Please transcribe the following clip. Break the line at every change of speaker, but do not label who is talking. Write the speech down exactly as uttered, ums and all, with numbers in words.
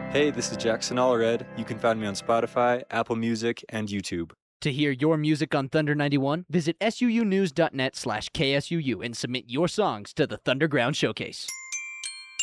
Hey, this is Jackson Allred. You can find me on Spotify, Apple Music, and YouTube.
To hear your music on Thunder ninety-one, visit suunews.net slash KSUU and submit your songs to the Thunderground Showcase.